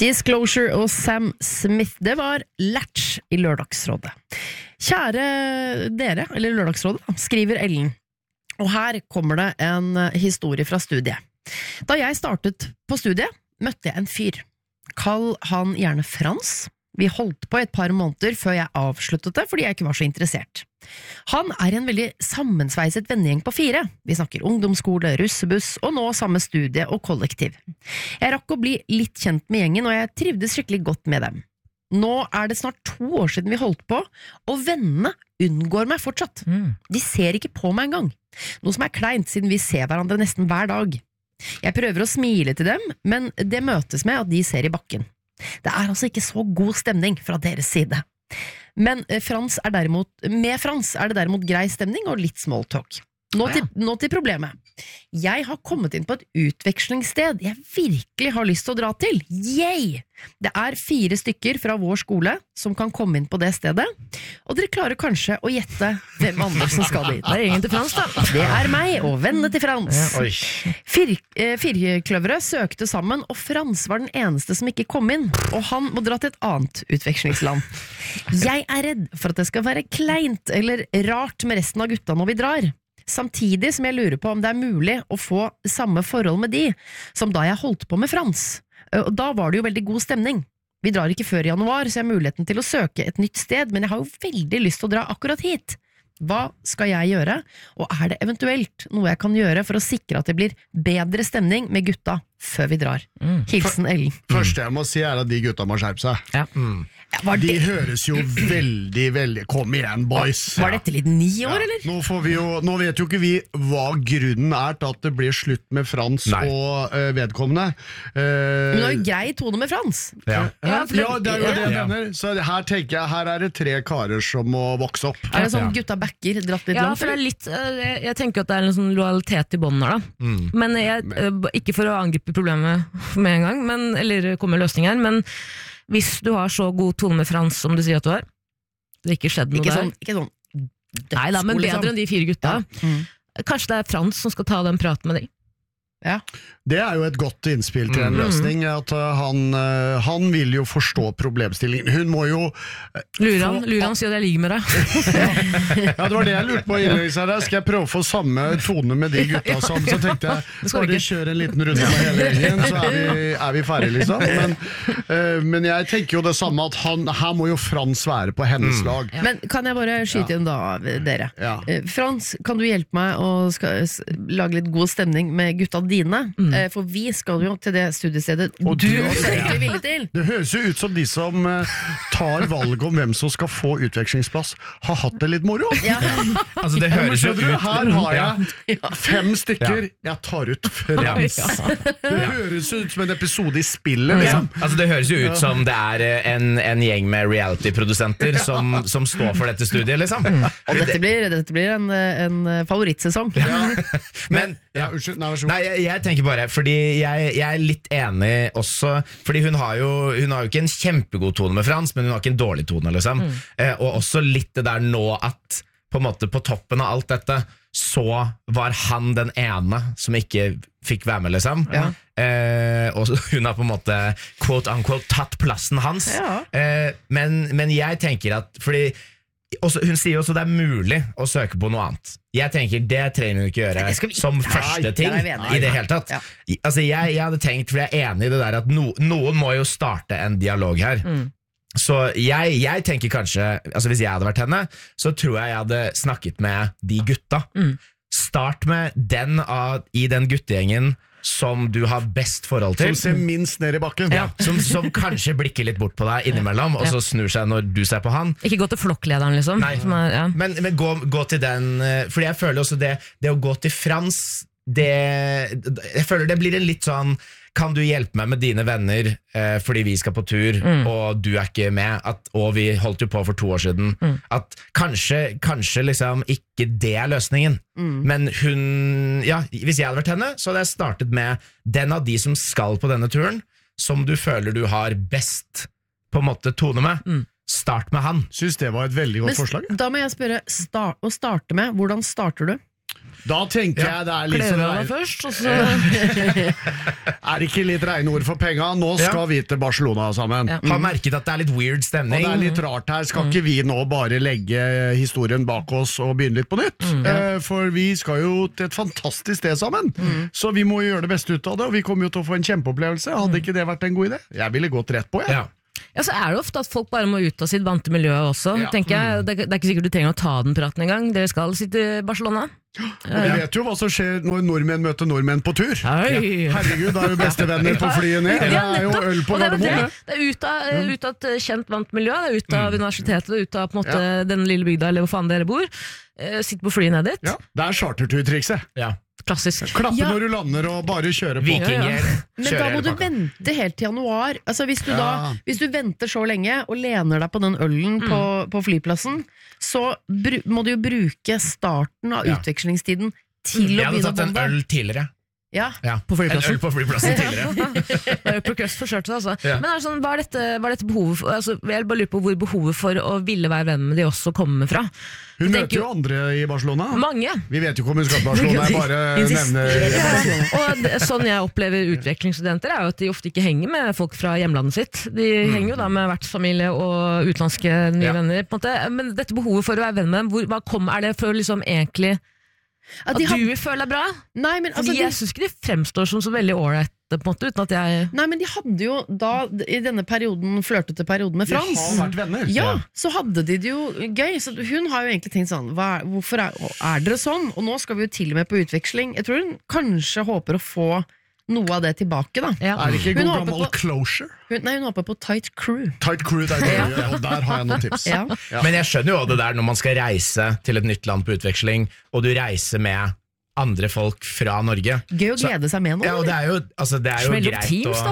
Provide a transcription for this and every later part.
Disclosure og Sam Smith, det var Latch i Lørdagsrådet. Kjære dere, eller Lørdagsrådet, skriver Ellen. Og her kommer det en historie fra studiet. Da jeg startet på studiet, møtte jeg en fyr. Kall han gjerne Frans. Vi holdt på et par måneder før jeg avsluttet det, fordi jeg ikke var så interessert. Han en veldig sammensveiset vennegjeng på 4. Vi snakker ungdomsskole, russebuss, og nå samme studie og kollektiv. Jeg rakk å bli litt kjent med gjengen, og jeg trivdes skikkelig godt med dem. Nå det snart 2 år siden vi holdt på, og vennene unngår meg fortsatt. De ser ikke på meg engang. Noe som kleint, siden vi ser hverandre nesten hver dag. Jeg prøver å smile til dem, men det møtes med at de ser i bakken. Det altså ikke så god stemning fra deres side. Men med Frans det derimot grei stemning og litt small talk. Nå til problemet. Jeg har kommet inn på et utvekslingssted jeg virkelig har lyst til å dra til. Yay! Det 4 stykker fra vår skole som kan komme inn på det stedet, og dere klarer kanskje å gjette hvem andre som skal dit. Det gjengen til Frans da. Det meg og vennene til Frans. Firkløveret søkte sammen, og Frans var den eneste som ikke kom inn, og han må dra til et annet utvekslingsland. Jeg redd for at det skal være kleint eller rart med resten av gutta når vi drar. Samtidig som jeg lurer på om det mulig å få samme forhold med de som da jeg holdt på med Frans. Og da var det jo veldig god stemning. Vi drar ikke før i januar, så jeg har muligheten til å søke et nytt sted, men jeg har jo veldig lyst til å dra akkurat hit. Hva skal jeg gjøre, og det eventuelt noe jeg kan gjøre for å sikre at det blir bedre stemning med gutta før vi drar? Hilsen Ellen. Første jeg må si at de gutta må skjerpe seg. Ja. De høres jo veldig kom igjen, boys. Var dette litt 9 år, eller? Nå vet jo ikke vi hva grunnen til at det blir slutt med Frans og vedkommende. Men det jo grei tone med Frans. Ja, det jo det jeg mener. Så her tenker jeg, her det 3 karer som må vokse opp. Det sånn gutta backer dratt litt langt? Ja, for det litt, jeg tenker at det en sånn lojalitet i bånden her da. Men ikke for å angripe problemet med en gang, eller komme med løsning her, men hvis du har så god tone med Frans som du sier at du har, det ikke skjedd noe der. Ikke sånn Nei da, men bedre enn de 4 gutta. Kanskje det Frans som skal ta den praten med deg. Ja. Det jo et godt innspill til en løsning, at han vil jo forstå problemstillingen. Hun må jo Lurer han sier at jeg ligger med deg. Ja, det var det jeg lurte på skal jeg prøve å få samme tone med de gutta så tenkte jeg, bare kjøre en liten runde med hele gjengen, så vi ferdig liksom. Men jeg tenker jo det samme, at her må jo Frans være på hennes lag. Men kan jeg bare skyte inn da, dere? Frans, kan du hjelpe meg å lage litt god stemning med gutta dine? For vi skal jo til det studiestedet og du også egentlig villig til. Det høres jo ut som de som tar valg om hvem som skal få utvekslingsplass har hatt det litt moro. Altså det høres jo ut. Her har jeg 5 stykker, jeg tar ut Frans. Det høres ut som en episode i spillet liksom. Altså det høres jo ut som det en gjeng med reality-produsenter som står for dette studiet liksom. Og dette blir en favorittsesong. Men jeg tenker bare, fordi jeg litt enig også, fordi hun har jo ikke en kjempegod tone med Frans, men hun har ikke en dårlig tone liksom. Og også litt det der nå at på en måte på toppen av alt dette så var han den ene som ikke fikk være med liksom. Og hun har på en måte quote unquote tatt plassen hans. Men jeg tenker at fordi også, hun sier også det mulig å søke på noe annet. Jeg tenker det trenger hun ikke gjøre som første ting i det hele tatt. Altså jeg hadde tenkt, for jeg enig i det der at noen må jo starte en dialog her. Så jeg tenker kanskje, altså hvis jeg hadde vært henne, så tror jeg hadde snakket med de gutta. Start med den i den guttegjengen som du har best forhold til. Som ser minst ned i bakken. Som kanskje blikker litt bort på deg innimellom, og så snur seg når du ser på han. Ikke gå til flokklederen liksom. Nei, men gå til den, fordi jeg føler også det å gå til Frans, jeg føler det blir en litt sånn, kan du hjelpe meg med dine venner fordi vi skal på tur og du ikke med, og vi holdt jo på for 2 år siden, at kanskje liksom ikke det løsningen, men hun, hvis jeg hadde vært henne, så hadde jeg startet med den av de som skal på denne turen, som du føler du har best på en måte tone med. Start med han. Synes det var et veldig godt forslag. Da må jeg spørre, å starte med, hvordan starter du? Da tenker jeg det litt Kler sånn av deg først, og så det ikke litt regneord for penga? Nå skal vi til Barcelona sammen. Har merket at det litt weird stemning. Og det litt rart her. Skal ikke vi nå bare legge historien bak oss og begynne litt på nytt? For vi skal jo til et fantastisk sted sammen. Så vi må gjøre det beste ut av det, og vi kommer jo til å få en kjempeopplevelse. Hadde ikke det vært en god idé? Jeg ville gått rett på, jeg. Ja, så det ofte at folk bare må ut av sitt vante miljø også, tenker jeg. Det ikke sikkert du trenger å ta den praten en gang. Dere skal sitte i Barcelona. Og vi vet jo hva som skjer når nordmenn møter nordmenn på tur. Herregud, da jo bestevenner på flyet ned. Det jo øl på Gardermoen. Det ut av et kjent vant miljø, det ut av universitetet, ut av på en måte den lille bygda, eller hvor faen dere bor. Sitte på flyet ned dit. Ja, det charterturtrikset. Klassisk. Klappe når du lander og bare kjøre på. Vikinger. Men da må du vente helt til januar. Altså hvis du venter så lenge og lener deg på den ølen på flyplassen, så må du jo bruke starten av utvekslingstiden til å begynne å bonde. Jeg hadde tatt en øl tidligere. På flyplassen. En øl på flyplassen tidligere. Det jo progress for skjørtet, altså. Men sånn, hva dette behovet for, altså, jeg bare lurer på hvor behovet for å ville være venn med de også kommer fra. Hun møter jo andre i Barcelona. Mange. Vi vet jo ikke om hun skal til Barcelona, jeg bare nevner Og sånn jeg opplever utvekslingsstudenter jo at de ofte ikke henger med folk fra hjemlandet sitt. De henger jo da med vertsfamilie og utenlandske nye venner på en måte. Men dette behovet for å være venn med dem, er det for liksom egentlig at du føler deg bra? Nei, men altså, jeg synes ikke de fremstår som så veldig ålreit på en måte, uten at jeg... Nei, men de hadde jo da, i denne perioden, flørtete perioden med Frans. De har vært venner. Ja, så hadde de det jo gøy. Så hun har jo egentlig tenkt sånn, hvorfor er dere sånn? Og nå skal vi jo til og med på utveksling. Jeg tror hun kanskje håper å få noe av det tilbake, da. Er det ikke god gammel closure? Hun håper på Tight Crew. Tight Crew, og der har jeg noen tips. Men jeg skjønner jo det der når man skal reise til et nytt land på utveksling, og du reiser med andre folk fra Norge. Gøy å glede seg med noe. Ja, og det jo greit teams,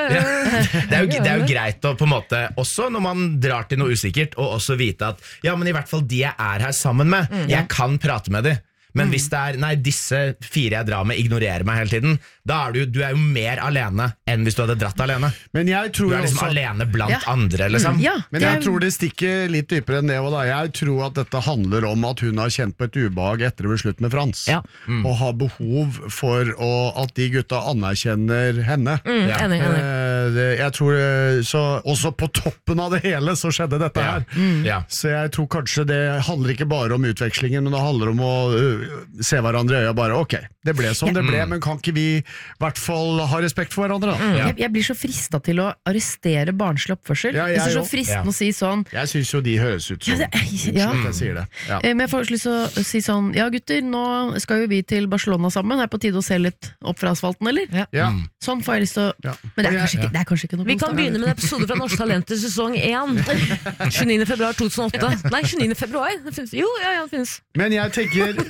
det er jo greit å på en måte, også når man drar til noe usikkert, og også vite at, ja, men i hvert fall de jeg er her sammen med, jeg kan prate med dem. Men hvis det nei, disse 4 jeg drar med ignorerer meg hele tiden, da du er jo mer alene enn hvis du hadde dratt alene. Men jeg tror du liksom også alene blant andre, liksom. Men jeg tror det stikker litt dypere enn det. Og da. Jeg tror at dette handler om at hun har kjent på et ubehag etter å bli slutt med Frans. Og har behov for at de gutta anerkjenner henne. Enig. Jeg tror så, også på toppen av det hele så skjedde dette her. Så jeg tror kanskje det handler ikke bare om utvekslingen, men det handler om å se hverandre i øya bare, ok, det ble som det ble, men kan ikke vi i hvert fall ha respekt for hverandre da? Jeg blir så fristet til å arrestere barnslig oppførsel. Det er så fristende å si sånn. Jeg synes jo de høres ut som jeg sier det. Men jeg får lyst til å si sånn, ja gutter, nå skal jo vi til Barcelona sammen, det på tide å se litt opp fra asfalten, eller? Sånn får jeg lyst til å... Men det er kanskje ikke noe. Vi kan begynne med en episode fra Norsk Talenter sesong 1 29. februar 2008. Nei, 29. februar. Jo, det finnes. Men jeg tenker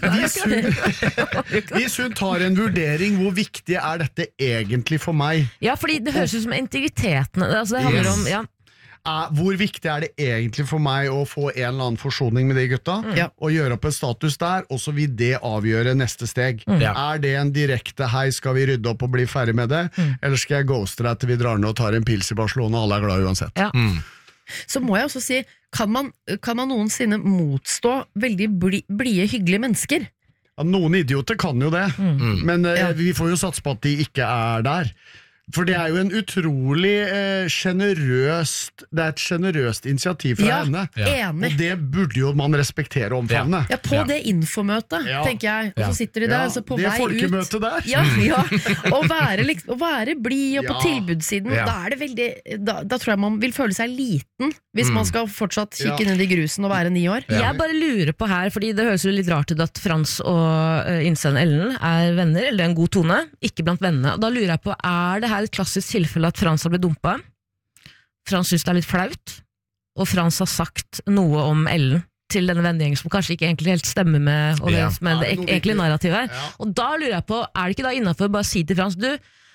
hvis hun tar en vurdering, hvor viktig er dette egentlig for meg? Ja, fordi det høres ut som integriteten, altså det handler om, hvor viktig er det egentlig for meg å få en eller annen forsoning med de gutta, og gjøre opp en status der, og så vil det avgjøre neste steg. Er det en direkte hei, skal vi rydde opp og bli ferdig med det, eller skal jeg ghoste deg til vi drar ned og tar en pils i Barcelona, alle er glad uansett? Så må jeg også si, kan man noensinne motstå veldig blide, hyggelige mennesker? Ja, noen idioter kan jo det, men vi får jo satse på at de ikke er der. For det er jo en utrolig generøst, det er et generøst initiativ fra henne. Enig. Og det burde jo man respektere og omfavne. Ja, på det infomøtet, tenker jeg. Og så sitter de der, så på vei ut. Det folkemøtet der. Og være blid og på tilbudssiden. Da er det veldig, da tror jeg man vil føle seg liten, hvis man skal fortsatt kikke ned i grusen og være 9 år. Jeg bare lurer på her, fordi det høres jo litt rart ut at Frans og innsender Ellen er venner, eller det er en god tone, ikke blant vennene. Og da lurer jeg på, er det her et klassisk tilfelle at Frans har blitt dumpet? Frans synes det er litt flaut, og Frans har sagt noe om Ellen til denne vennegjengen som kanskje ikke egentlig helt stemmer med det egentlige narrativet her. Og da lurer jeg på, er det ikke da innenfor bare si til Frans, du,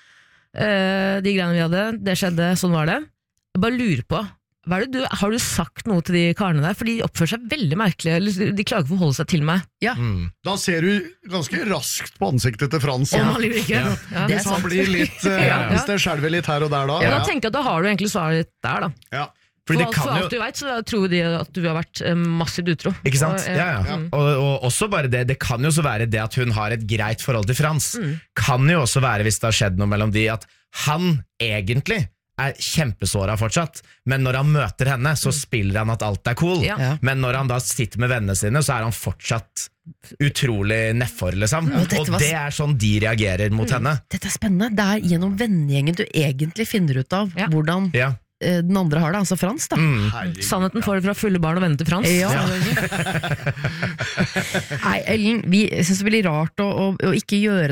de greiene vi hadde, det skjedde, sånn var det. Jeg bare lurer på, har du sagt noe til de karene der? For de oppfører seg veldig merkelig, de klarer ikke å forholde seg til meg. Da ser du ganske raskt på ansiktet til Frans. Hvis han blir litt, hvis det skjelver litt her og der da. Da tenker jeg at da har du egentlig svaret litt der da. Fordi For alt du vet, så tror de at du har vært massivt utro. Ikke sant? Og også bare det kan jo også være det at hun har et greit forhold til Frans. Kan jo også være, hvis det har skjedd noe mellom de, at han egentlig er kjempesåret fortsatt, men når han møter henne, så spiller han at alt er cool. Men når han da sitter med vennene sine, så er han fortsatt utrolig nedfor, liksom. Og det er sånn de reagerer mot henne. Dette er spennende. Det er gjennom vennegjengen du egentlig finner ut av hvordan den andre har det, altså Frans da. Sannheten får det fra fulle barn og venner til Frans. Nei, Ellen, vi synes det blir rart å ikke gjøre